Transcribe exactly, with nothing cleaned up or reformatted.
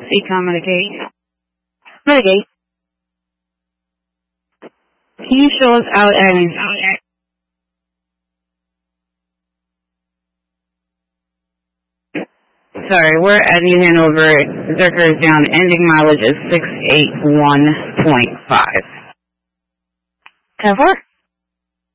Econ mitigate. Mitigate. Can you show us out and sorry, we're at New Hanover. Zerker is down. Ending mileage is six eight one point five. ten four.